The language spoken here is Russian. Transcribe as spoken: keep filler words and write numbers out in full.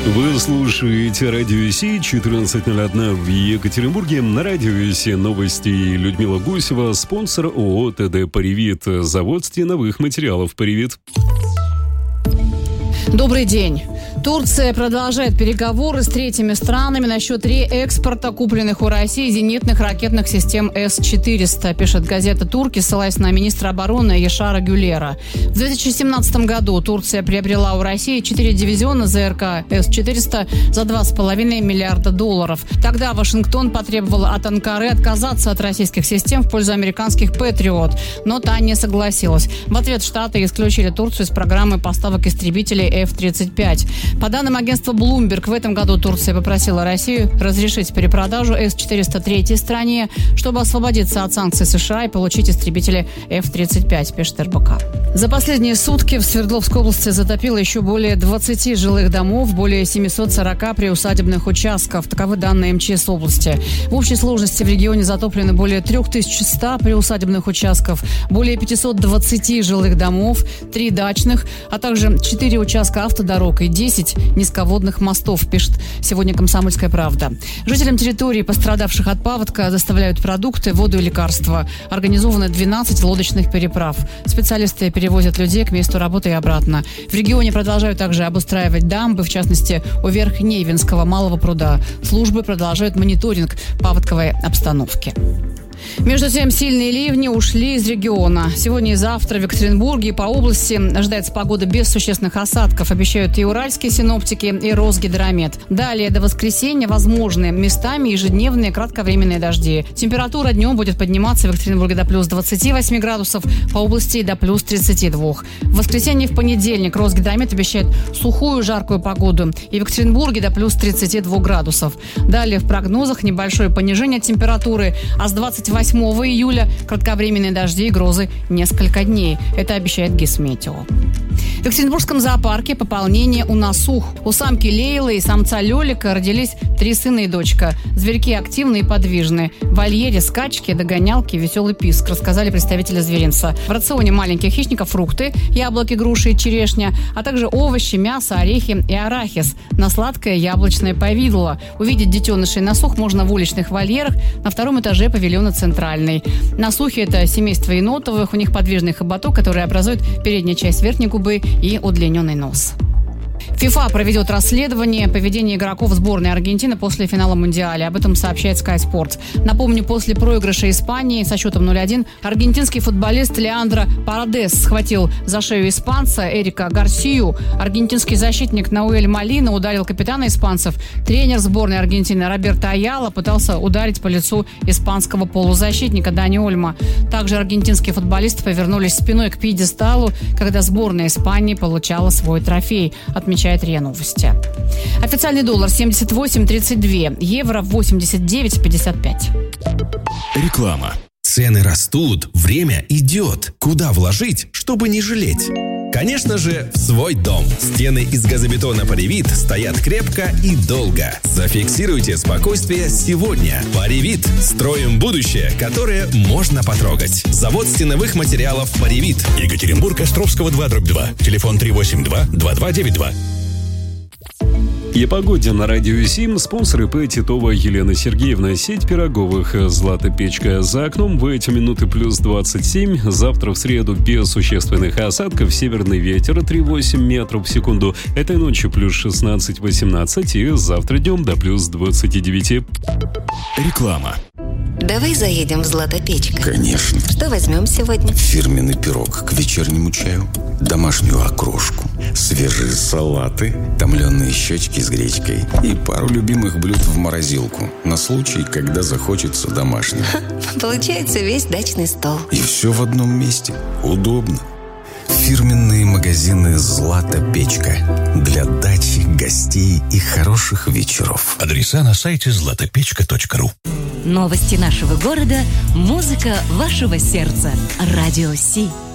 Вы слушаете Радио Си, четырнадцать ноль один в Екатеринбурге. На Радио Си новости. Людмила Гусева, спонсор ООО ТД «Паривит», завод стеновых материалов «Паривит». Добрый день. Турция продолжает переговоры с третьими странами насчет реэкспорта купленных у России зенитных ракетных систем С четыреста, пишет газета «Турки», ссылаясь на министра обороны Яшара Гюлера. В две тысячи семнадцатом году Турция приобрела у России четыре дивизиона ЗРК С четыреста за два с половиной миллиарда долларов. Тогда Вашингтон потребовал от Анкары отказаться от российских систем в пользу американских «Патриот», но та не согласилась. В ответ Штаты исключили Турцию из программы поставок истребителей Эф тридцать пять. По данным агентства Bloomberg, в этом году Турция попросила Россию разрешить перепродажу С четыреста третьей стране, чтобы освободиться от санкций США и получить истребители Эф тридцать пять, пишет эр бэ ка. За последние сутки в Свердловской области затопило еще более двадцати жилых домов, более семисот сорока приусадебных участков. Таковы данные эм че эс области. В общей сложности в регионе затоплено более три тысячи сто приусадебных участков, более пятьсот двадцать жилых домов, три дачных, а также четыре участка автодорог и десять низководных мостов, пишет сегодня «Комсомольская правда». Жителям территории, пострадавших от паводка, доставляют продукты, воду и лекарства. Организовано двенадцать лодочных переправ. Специалисты перевозят людей к месту работы и обратно. В регионе продолжают также обустраивать дамбы, в частности, у Верхневинского малого пруда. Службы продолжают мониторинг паводковой обстановки. Между тем, сильные ливни ушли из региона. Сегодня и завтра в Екатеринбурге и по области ожидается погода без существенных осадков, обещают и уральские синоптики, и Росгидромет. Далее до воскресенья возможны местами ежедневные кратковременные дожди. Температура днем будет подниматься в Екатеринбурге до плюс двадцати восьми градусов, по области до плюс тридцати двух. В воскресенье и в понедельник Росгидромет обещает сухую жаркую погоду, и в Екатеринбурге до плюс тридцати двух градусов. Далее в прогнозах небольшое понижение температуры, а с двадцать восьмого июля кратковременные дожди и грозы несколько дней. Это обещает Гисметео. В Екатеринбургском зоопарке пополнение у насух. У самки Лейлы и самца Лелика родились три сына и дочка. Зверьки активны и подвижны. В вольере скачки, догонялки, веселый писк, рассказали представители зверинца. В рационе маленьких хищников фрукты, яблоки, груши и черешня, а также овощи, мясо, орехи и арахис на сладкое яблочное повидло. Увидеть детенышей насух можно в уличных вольерах на втором этаже павильона «Центральный». Насухи – это семейство енотовых, у них подвижный хоботок, который образует передняя часть верхней губы и удлиненный нос. ФИФА проведет расследование поведения игроков сборной Аргентины после финала Мундиаля. Об этом сообщает Sky Sports. Напомню, после проигрыша Испании со счетом ноль один аргентинский футболист Леандро Парадес схватил за шею испанца Эрика Гарсию. Аргентинский защитник Науэль Молина ударил капитана испанцев. Тренер сборной Аргентины Роберто Аяла пытался ударить по лицу испанского полузащитника Дани Ольмо. Также аргентинские футболисты повернулись спиной к пьедесталу, когда сборная Испании получала свой трофей, отмечает РИА Новости. Официальный доллар семьдесят восемь тридцать два, евро восемьдесят девять пятьдесят пять. Реклама. Цены растут, время идет. Куда вложить, чтобы не жалеть? Конечно же, в свой дом. Стены из газобетона «Паривит» стоят крепко и долго. Зафиксируйте спокойствие сегодня. «Паривит» – строим будущее, которое можно потрогать. Завод стеновых материалов «Паривит». Екатеринбург, Островского два дробь два. Телефон три восемь два два два девять два. И о погоде на Радио Сим. Спонсоры П. Титова Елена Сергеевна. Сеть пироговых «Злата Печка». За окном в эти минуты плюс двадцать семь. Завтра в среду без существенных осадков. Северный ветер три целых восемь десятых метров в секунду. Этой ночью плюс шестнадцать восемнадцать. И завтра днем до плюс двадцать девять. Реклама. Давай заедем в «Злата Печка». Конечно. Что возьмем сегодня? Фирменный пирог к вечернему чаю, домашнюю окрошку, свежие салаты, томленые щечки с гречкой и пару любимых блюд в морозилку на случай, когда захочется домашнего. Получается весь дачный стол. И все в одном месте. Удобно. Фирменные магазины «Злата Печка» для дачи, гостей и хороших вечеров. Адреса на сайте злата печка точка ру. Новости нашего города, музыка вашего сердца. Радио Си.